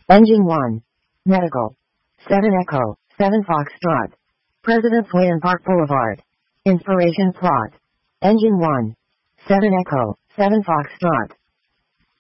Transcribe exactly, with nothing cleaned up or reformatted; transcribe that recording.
Engine one. Medical. seven Echo, seven Foxtrot. President's Way and Park Boulevard. Inspiration plot. Engine one. seven Echo, seven Foxtrot.